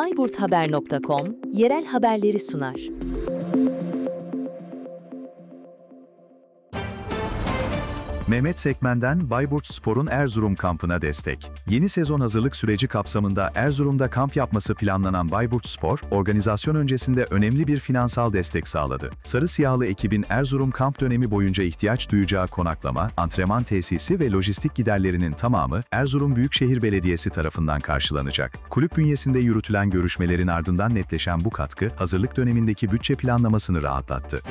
bayburthaber.com yerel haberleri sunar. Mehmet Sekmen'den Bayburtspor'un Erzurum kampına destek. Yeni sezon hazırlık süreci kapsamında Erzurum'da kamp yapması planlanan Bayburtspor, organizasyon öncesinde önemli bir finansal destek sağladı. Sarı siyahlı ekibin Erzurum kamp dönemi boyunca ihtiyaç duyacağı konaklama, antrenman tesisi ve lojistik giderlerinin tamamı Erzurum Büyükşehir Belediyesi tarafından karşılanacak. Kulüp bünyesinde yürütülen görüşmelerin ardından netleşen bu katkı, hazırlık dönemindeki bütçe planlamasını rahatlattı.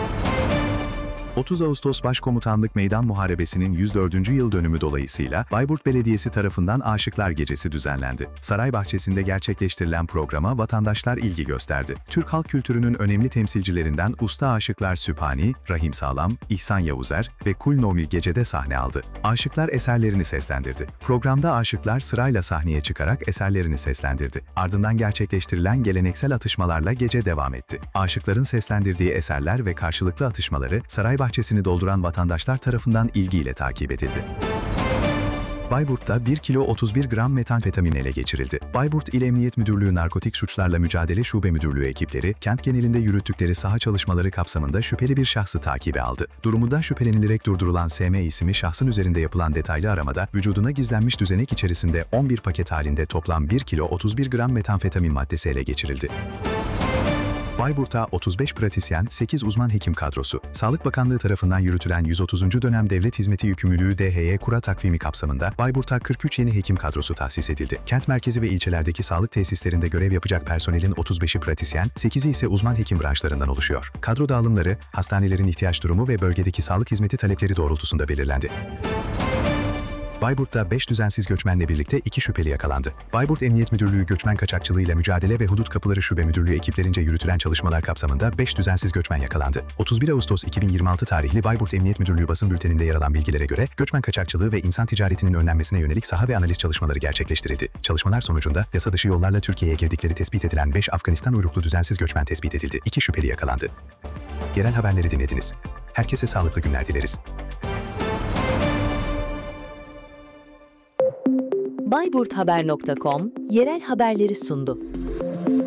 30 Ağustos Başkomutanlık Meydan Muharebesi'nin 104. yıl dönümü dolayısıyla Bayburt Belediyesi tarafından Aşıklar Gecesi düzenlendi. Saray bahçesinde gerçekleştirilen programa vatandaşlar ilgi gösterdi. Türk halk kültürünün önemli temsilcilerinden usta aşıklar Sübhani, Rahim Sağlam, İhsan Yavuzer ve Kul Nomi gecede sahne aldı. Aşıklar eserlerini seslendirdi. Programda aşıklar sırayla sahneye çıkarak eserlerini seslendirdi. Ardından gerçekleştirilen geleneksel atışmalarla gece devam etti. Aşıkların seslendirdiği eserler ve karşılıklı atışmaları saray bahçesini dolduran vatandaşlar tarafından ilgiyle takip edildi. Bayburt'ta 1 kilo 31 gram metamfetamin ele geçirildi. Bayburt İl Emniyet Müdürlüğü Narkotik Suçlarla Mücadele Şube Müdürlüğü ekipleri, kent genelinde yürüttükleri saha çalışmaları kapsamında şüpheli bir şahsı takibe aldı. Durumundan şüphelenilerek durdurulan SM isimli şahsın üzerinde yapılan detaylı aramada, vücuduna gizlenmiş düzenek içerisinde 11 paket halinde toplam 1 kilo 31 gram metamfetamin maddesi ele geçirildi. Bayburt'ta 35 pratisyen, 8 uzman hekim kadrosu, Sağlık Bakanlığı tarafından yürütülen 130. dönem devlet hizmeti yükümlülüğü DHY kura takvimi kapsamında Bayburt'ta 43 yeni hekim kadrosu tahsis edildi. Kent merkezi ve ilçelerdeki sağlık tesislerinde görev yapacak personelin 35'i pratisyen, 8'i ise uzman hekim branşlarından oluşuyor. Kadro dağılımları, hastanelerin ihtiyaç durumu ve bölgedeki sağlık hizmeti talepleri doğrultusunda belirlendi. Bayburt'ta 5 düzensiz göçmenle birlikte 2 şüpheli yakalandı. Bayburt Emniyet Müdürlüğü Göçmen Kaçakçılığıyla Mücadele ve Hudut Kapıları Şube Müdürlüğü ekiplerince yürütülen çalışmalar kapsamında 5 düzensiz göçmen yakalandı. 31 Ağustos 2026 tarihli Bayburt Emniyet Müdürlüğü basın bülteninde yer alan bilgilere göre göçmen kaçakçılığı ve insan ticaretinin önlenmesine yönelik saha ve analiz çalışmaları gerçekleştirildi. Çalışmalar sonucunda yasa dışı yollarla Türkiye'ye girdikleri tespit edilen 5 Afganistan uyruklu düzensiz göçmen tespit edildi. 2 şüpheli yakalandı. Yerel haberleri dinlediniz. Herkese sağlıklı günler dileriz. bayburthaber.com yerel haberleri sundu.